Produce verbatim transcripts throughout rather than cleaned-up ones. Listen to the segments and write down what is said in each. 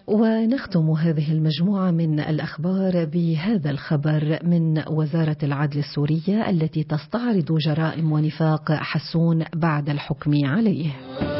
ونختم هذه المجموعة من الأخبار بهذا الخبر من وزارة العدل السورية التي تستعرض جرائم ونفاق حسون بعد الحكم عليه.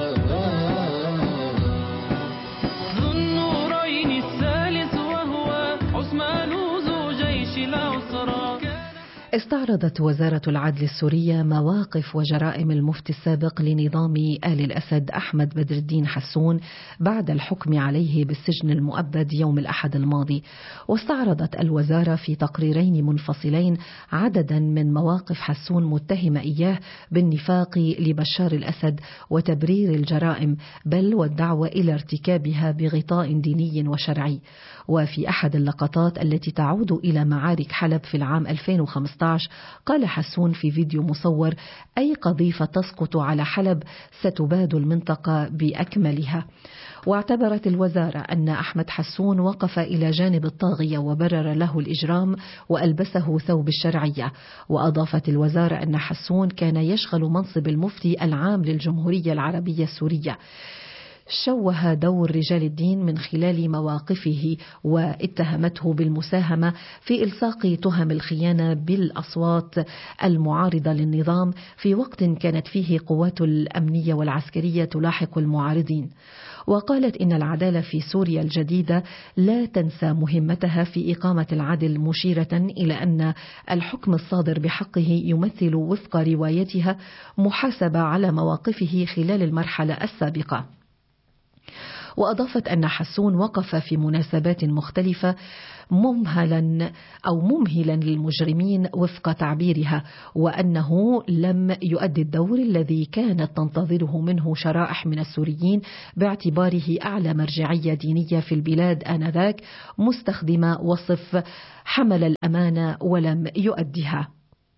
ذو النورين الثالث وهو عثمان ذو جيش العسرى. استعرضت وزارة العدل السورية مواقف وجرائم المفتي السابق لنظام آل الأسد أحمد بدر الدين حسون بعد الحكم عليه بالسجن المؤبد يوم الأحد الماضي. واستعرضت الوزارة في تقريرين منفصلين عددا من مواقف حسون متهمة إياه بالنفاق لبشار الأسد وتبرير الجرائم بل والدعوة إلى ارتكابها بغطاء ديني وشرعي. وفي أحد اللقطات التي تعود إلى معارك حلب في العام ألفين وخمسة عشر قال حسون في فيديو مصور: أي قذيفة تسقط على حلب ستباد المنطقة بأكملها. واعتبرت الوزارة أن أحمد حسون وقف إلى جانب الطاغية وبرر له الإجرام وألبسه ثوب الشرعية. وأضافت الوزارة أن حسون كان يشغل منصب المفتي العام للجمهورية العربية السورية. شوه دور رجال الدين من خلال مواقفه واتهمته بالمساهمة في إلصاق تهم الخيانة بالأصوات المعارضة للنظام في وقت كانت فيه قوات الأمنية والعسكرية تلاحق المعارضين. وقالت إن العدالة في سوريا الجديدة لا تنسى مهمتها في إقامة العدل، مشيرة إلى أن الحكم الصادر بحقه يمثل وفق روايتها محاسبة على مواقفه خلال المرحلة السابقة. وأضافت أن حسون وقف في مناسبات مختلفة ممهلا أو ممهلا للمجرمين وفق تعبيرها، وأنه لم يؤدي الدور الذي كانت تنتظره منه شرائح من السوريين باعتباره أعلى مرجعية دينية في البلاد آنذاك، مستخدمة وصف حمل الأمانة ولم يؤدها.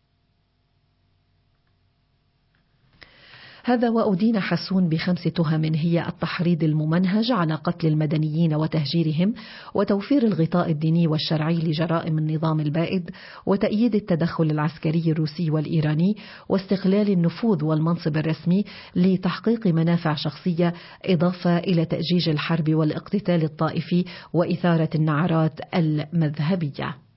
هذا وأدين حسون بخمس تهم هي التحريض الممنهج على قتل المدنيين وتهجيرهم، وتوفير الغطاء الديني والشرعي لجرائم النظام البائد، وتأييد التدخل العسكري الروسي والإيراني، واستغلال النفوذ والمنصب الرسمي لتحقيق منافع شخصية، إضافة إلى تأجيج الحرب والاقتتال الطائفي وإثارة النعرات المذهبية.